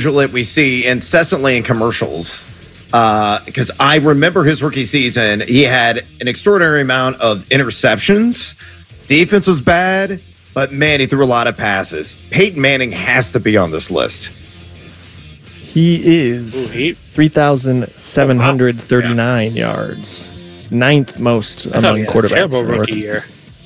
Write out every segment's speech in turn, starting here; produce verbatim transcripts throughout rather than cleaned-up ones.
visual that we see incessantly in commercials. Because uh, I remember his rookie season, he had an extraordinary amount of interceptions. Defense was bad, but man, he threw a lot of passes. Peyton Manning has to be on this list. He is three thousand seven hundred thirty-nine oh, wow. yeah. yards. Ninth most I among quarterbacks. Terrible rookie year.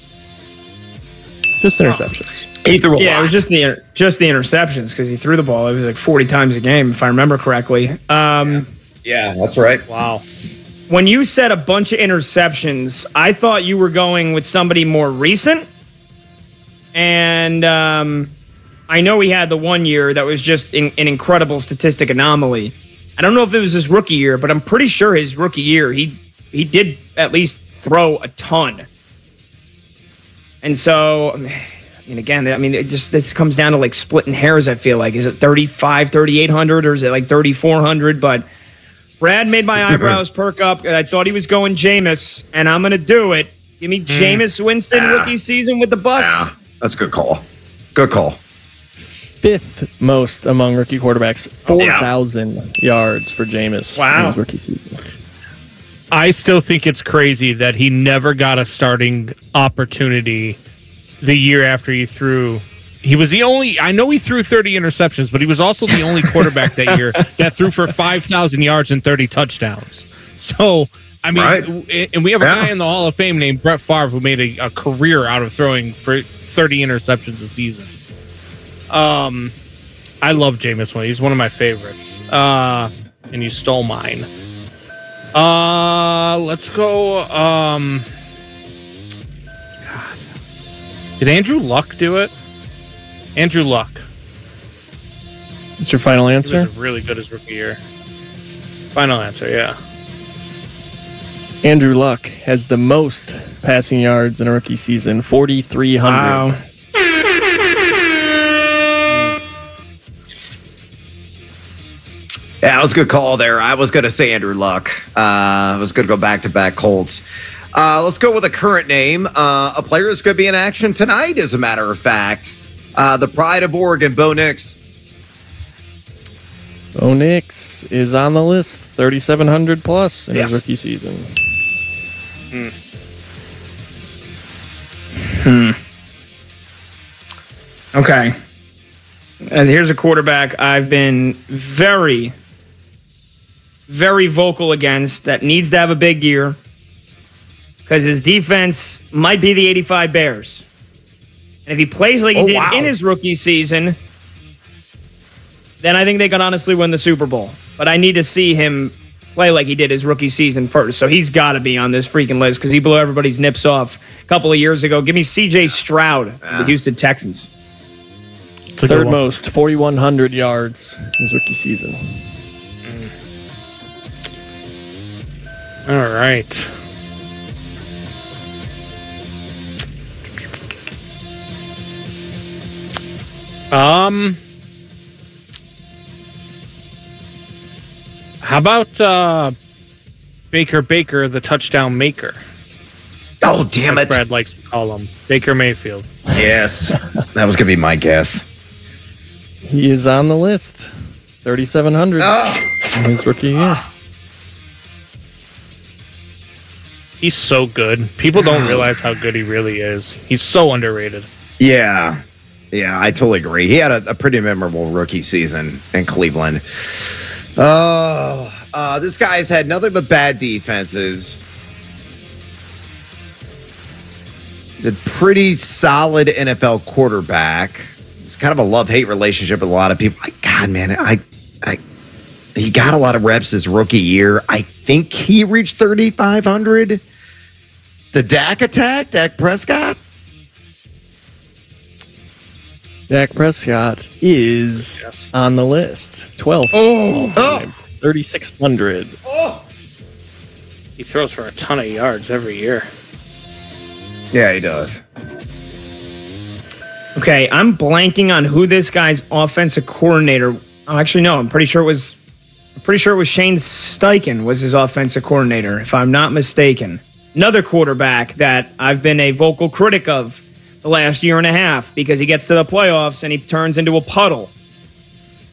Just interceptions. He threw a yeah, lot. it was just the just the interceptions because he threw the ball. It was like forty times a game, if I remember correctly. Um, yeah, that's right. Wow. When you said a bunch of interceptions, I thought you were going with somebody more recent. And um, I know he had the one year that was just in, an incredible statistic anomaly. I don't know if it was his rookie year, but I'm pretty sure his rookie year, he he did at least throw a ton. And so, I mean, again, I mean, it just this comes down to like splitting hairs, I feel like. Is it thirty-five, thirty-eight hundred, or is it like thirty-four hundred? But Brad made my eyebrows perk up, and I thought he was going Jameis, and I'm going to do it. Give me Jameis Winston Ah. rookie season with the Bucks. Yeah, that's a good call. Good call. Fifth most among rookie quarterbacks. four thousand yeah. yards for Jameis wow. in his rookie season. I still think it's crazy that he never got a starting opportunity the year after he threw. He was the only, I know he threw thirty interceptions, but he was also the only quarterback that year that threw for five thousand yards and thirty touchdowns. So, I mean, right. and we have a yeah. guy in the Hall of Fame named Brett Favre who made a, a career out of throwing for thirty interceptions a season. Um, I love Jameis Winston. He's one of my favorites. Uh, and you stole mine. Uh, let's go. Um, God, did Andrew Luck do it? Andrew Luck. It's your final answer? He was really good his rookie year. Final answer, yeah. Andrew Luck has the most passing yards in a rookie season, forty-three hundred. Wow. Yeah, that was a good call there. I was going to say Andrew Luck. Uh, I was going to go back-to-back Colts. Uh, let's go with a current name. Uh, a player that's going to be in action tonight, as a matter of fact. Uh, the pride of Oregon, Bo Nix. Bo Nix is on the list, thirty-seven hundred plus in yes. his rookie season. Hmm. Hmm. Okay. And here's a quarterback I've been very, very vocal against that needs to have a big year because his defense might be the eighty-five Bears. And if he plays like he oh, did wow. in his rookie season, then I think they could honestly win the Super Bowl. But I need to see him play like he did his rookie season first. So he's got to be on this freaking list because he blew everybody's nips off a couple of years ago. Give me C J Stroud of the Houston Texans. Third most, forty-one hundred yards in his rookie season. Mm. All right. Um, how about uh, Baker Baker, the touchdown maker? Oh, damn Like it. Brad likes to call him Baker Mayfield. Yes. That was going to be my guess. He is on the list, thirty-seven hundred Oh. in his rookie year. He's so good. People don't realize how good he really is. He's so underrated. Yeah. Yeah, I totally agree. He had a, a pretty memorable rookie season in Cleveland. Oh, uh, this guy's had nothing but bad defenses. He's a pretty solid N F L quarterback. It's kind of a love-hate relationship with a lot of people. Like, God, man, I, I, he got a lot of reps his rookie year. I think he reached thirty-five hundred. The Dak attack, Dak Prescott. Dak Prescott is Yes. on the list, twelfth. Oh, Oh. thirty-six hundred. Oh. He throws for a ton of yards every year. Yeah, he does. okay. I'm blanking on who this guy's offensive coordinator. Oh, actually, no. I'm pretty sure it was. I'm pretty sure it was Shane Steichen was his offensive coordinator, if I'm not mistaken. Another quarterback that I've been a vocal critic of the last year and a half because he gets to the playoffs and he turns into a puddle.